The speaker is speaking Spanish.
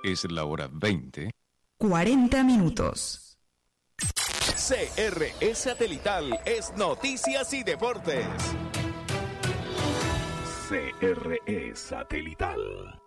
Es la hora 20. 40 minutos. CRE Satelital es Noticias y Deportes. CRE Satelital.